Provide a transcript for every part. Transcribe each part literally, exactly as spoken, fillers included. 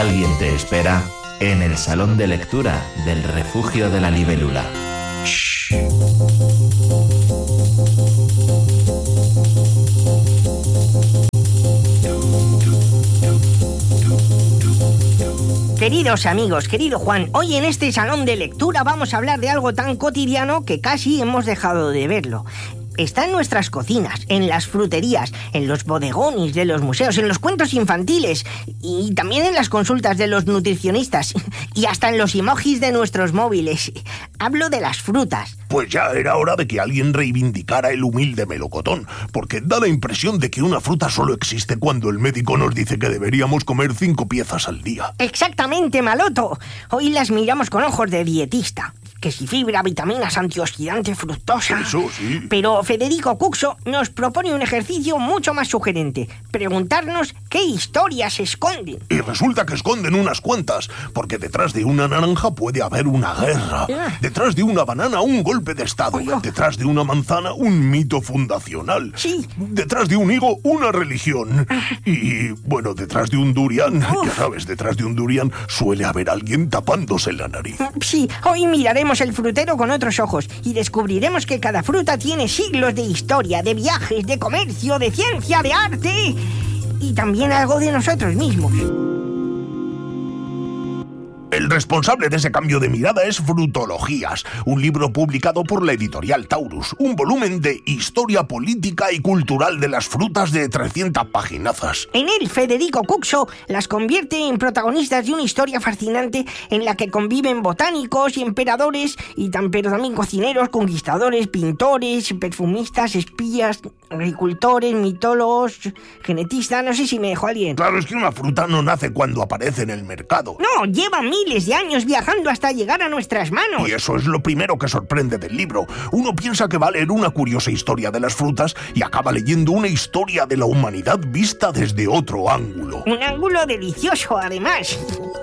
alguien te espera en el salón de lectura del Refugio de la Libélula. Shh. Queridos amigos, querido Juan, hoy en este salón de lectura vamos a hablar de algo tan cotidiano que casi hemos dejado de verlo. Está en nuestras cocinas, en las fruterías, en los bodegones de los museos, en los cuentos infantiles y también en las consultas de los nutricionistas y hasta en los emojis de nuestros móviles. Hablo de las frutas. Pues ya era hora de que alguien reivindicara el humilde melocotón, porque da la impresión de que una fruta solo existe cuando el médico nos dice que deberíamos comer cinco piezas al día. Exactamente, Maloto. Hoy las miramos con ojos de dietista. Que si fibra, vitaminas, antioxidante, fructosa... Eso sí. Pero Federico Cuxo nos propone un ejercicio mucho más sugerente. Preguntarnos qué historias esconden. Y resulta que esconden unas cuantas, porque detrás de una naranja puede haber una guerra. Ah. Detrás de una banana, un golpe de estado. Oye. Detrás de una manzana, un mito fundacional. Sí. Detrás de un higo, una religión. Y, bueno, detrás de un durian, Uf. ya sabes, detrás de un durian suele haber alguien tapándose la nariz. Sí, hoy miraremos el frutero con otros ojos y descubriremos que cada fruta tiene siglos de historia, de viajes, de comercio, de ciencia, de arte y también algo de nosotros mismos. El responsable de ese cambio de mirada es Frutologías, un libro publicado por la editorial Taurus, un volumen de historia política y cultural de las frutas de trescientas paginazas. En él, Federico Cuxo las convierte en protagonistas de una historia fascinante en la que conviven botánicos y emperadores, y tan, pero también cocineros, conquistadores, pintores, perfumistas, espías, agricultores, mitólogos, genetistas, no sé si me dejó alguien. Claro, es que una fruta no nace cuando aparece en el mercado. No, lleva miles de años viajando hasta llegar a nuestras manos. Y eso es lo primero que sorprende del libro. Uno piensa que va a leer una curiosa historia de las frutas y acaba leyendo una historia de la humanidad vista desde otro ángulo. Un ángulo delicioso, además.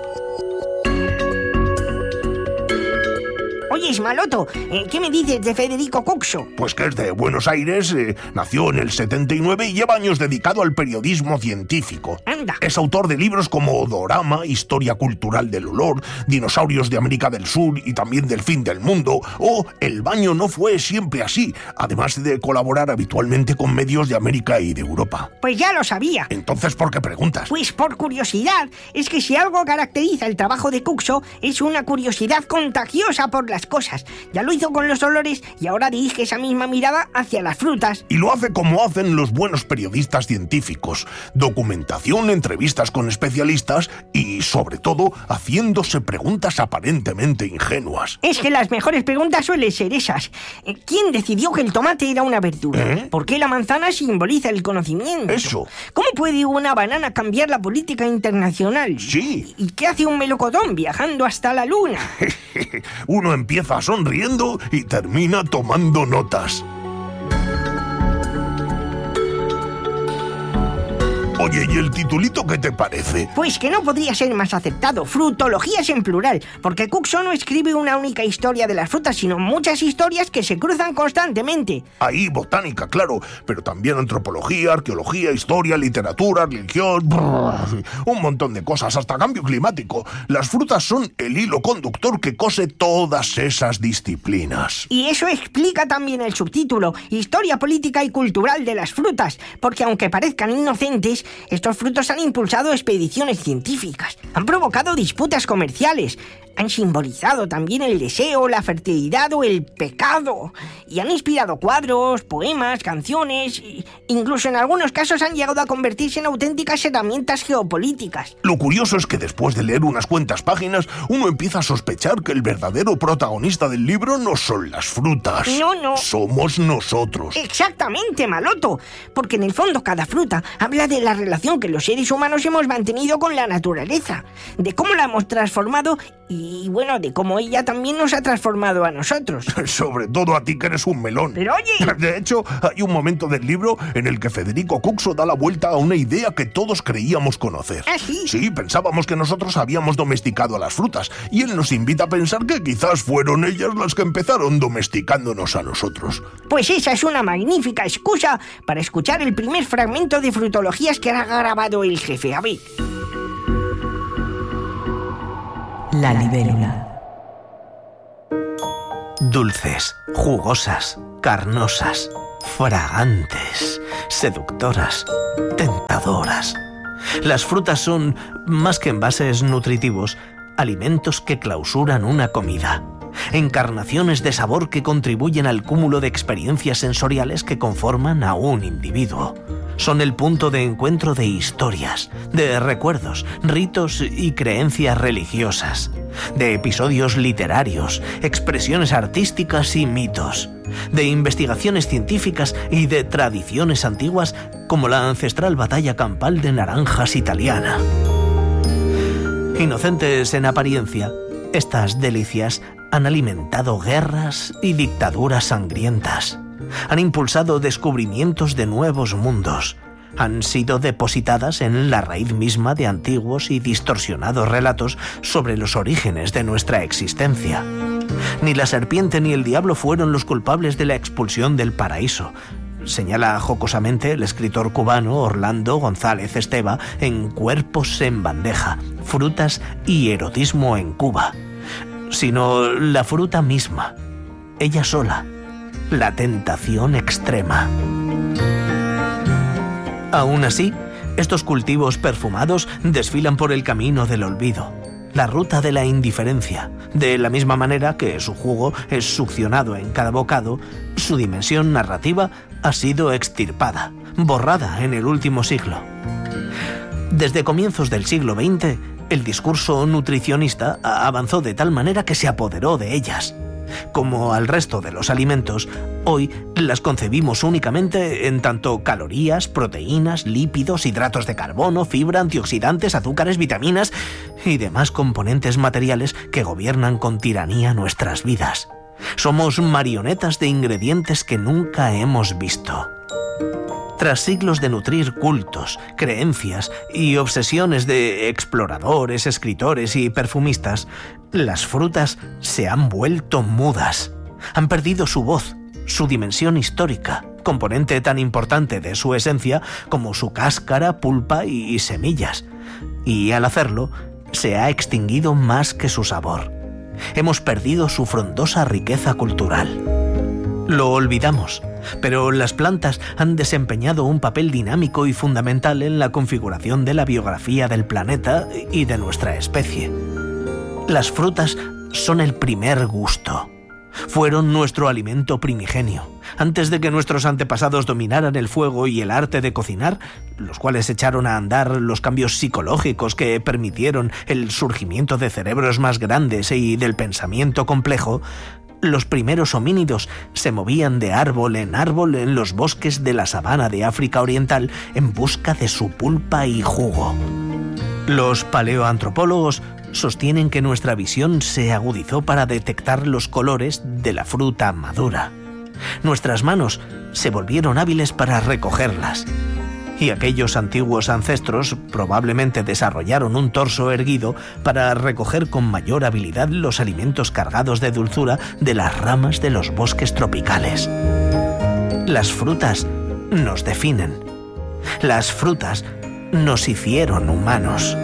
Oye, Ismaloto, ¿qué me dices de Federico Cuxo? Pues que es de Buenos Aires, eh, nació en el setenta y nueve y lleva años dedicado al periodismo científico. Anda. Es autor de libros como Odorama, Historia Cultural del Olor, Dinosaurios de América del Sur y también del Fin del Mundo, o El baño no fue siempre así, además de colaborar habitualmente con medios de América y de Europa. Pues ya lo sabía. Entonces, ¿por qué preguntas? Pues por curiosidad. Es que si algo caracteriza el trabajo de Cuxo es una curiosidad contagiosa por las cosas. Ya lo hizo con los olores y ahora dirige esa misma mirada hacia las frutas. Y lo hace como hacen los buenos periodistas científicos. Documentación, entrevistas con especialistas y, sobre todo, haciéndose preguntas aparentemente ingenuas. Es que las mejores preguntas suelen ser esas. ¿Quién decidió que el tomate era una verdura? ¿Eh? ¿Por qué la manzana simboliza el conocimiento? Eso. ¿Cómo puede una banana cambiar la política internacional? Sí. ¿Y qué hace un melocotón viajando hasta la luna? Uno empieza sonriendo y termina tomando notas. Oye, ¿y el titulito qué te parece? Pues que no podría ser más acertado. Frutologías en plural, porque Cuxo no escribe una única historia de las frutas, sino muchas historias que se cruzan constantemente. Ahí botánica, claro, pero también antropología, arqueología, historia, literatura, religión, brrr, un montón de cosas, hasta cambio climático. Las frutas son el hilo conductor que cose todas esas disciplinas. Y eso explica también el subtítulo, Historia política y cultural de las frutas, porque aunque parezcan inocentes, estos frutos han impulsado expediciones científicas, han provocado disputas comerciales, han simbolizado también el deseo, la fertilidad o el pecado, y han inspirado cuadros, poemas, canciones, e incluso en algunos casos han llegado a convertirse en auténticas herramientas geopolíticas. Lo curioso es que después de leer unas cuantas páginas, uno empieza a sospechar que el verdadero protagonista del libro no son las frutas. No, no. Somos nosotros. Exactamente, Maloto, porque en el fondo cada fruta habla de la relación que los seres humanos hemos mantenido con la naturaleza, de cómo la hemos transformado y, bueno, de cómo ella también nos ha transformado a nosotros. Sobre todo a ti que eres un melón. Pero oye... De hecho, hay un momento del libro en el que Federico Cuxo da la vuelta a una idea que todos creíamos conocer. ¿Ah, sí? Sí, pensábamos que nosotros habíamos domesticado a las frutas y él nos invita a pensar que quizás fueron ellas las que empezaron domesticándonos a nosotros. Pues esa es una magnífica excusa para escuchar el primer fragmento de Frutologías que ha grabado el jefe. A ver... La libélula. Dulces, jugosas, carnosas, fragantes, seductoras, tentadoras. Las frutas son, más que envases nutritivos, alimentos que clausuran una comida. Encarnaciones de sabor que contribuyen al cúmulo de experiencias sensoriales que conforman a un individuo. Son el punto de encuentro de historias, de recuerdos, ritos y creencias religiosas, de episodios literarios, expresiones artísticas y mitos, de investigaciones científicas y de tradiciones antiguas como la ancestral batalla campal de naranjas italiana. Inocentes en apariencia, estas delicias han alimentado guerras y dictaduras sangrientas. Han impulsado descubrimientos de nuevos mundos. Han sido depositadas en la raíz misma de antiguos y distorsionados relatos sobre los orígenes de nuestra existencia. Ni la serpiente ni el diablo fueron los culpables de la expulsión del paraíso, señala jocosamente el escritor cubano Orlando González Esteva en Cuerpos en bandeja, frutas y erotismo en Cuba, sino la fruta misma, ella sola, la tentación extrema. Aún así, estos cultivos perfumados desfilan por el camino del olvido, la ruta de la indiferencia. De la misma manera que su jugo es succionado en cada bocado, su dimensión narrativa ha sido extirpada, borrada en el último siglo. Desde comienzos del siglo veinte, el discurso nutricionista avanzó de tal manera que se apoderó de ellas. Como al resto de los alimentos, hoy las concebimos únicamente en tanto calorías, proteínas, lípidos, hidratos de carbono, fibra, antioxidantes, azúcares, vitaminas y demás componentes materiales que gobiernan con tiranía nuestras vidas. Somos marionetas de ingredientes que nunca hemos visto. Tras siglos de nutrir cultos, creencias y obsesiones de exploradores, escritores y perfumistas, las frutas se han vuelto mudas. Han perdido su voz, su dimensión histórica, componente tan importante de su esencia como su cáscara, pulpa y semillas. Y al hacerlo, se ha extinguido más que su sabor. Hemos perdido su frondosa riqueza cultural. Lo olvidamos, pero las plantas han desempeñado un papel dinámico y fundamental en la configuración de la biografía del planeta y de nuestra especie. Las frutas son el primer gusto. Fueron nuestro alimento primigenio. Antes de que nuestros antepasados dominaran el fuego y el arte de cocinar, los cuales echaron a andar los cambios psicológicos que permitieron el surgimiento de cerebros más grandes y del pensamiento complejo, los primeros homínidos se movían de árbol en árbol en los bosques de la sabana de África Oriental en busca de su pulpa y jugo. Los paleoantropólogos sostienen que nuestra visión se agudizó para detectar los colores de la fruta madura. Nuestras manos se volvieron hábiles para recogerlas. Y aquellos antiguos ancestros probablemente desarrollaron un torso erguido para recoger con mayor habilidad los alimentos cargados de dulzura de las ramas de los bosques tropicales. Las frutas nos definen. Las frutas nos hicieron humanos.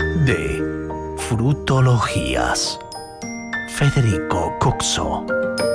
De Frutologías, Federico Cuxo.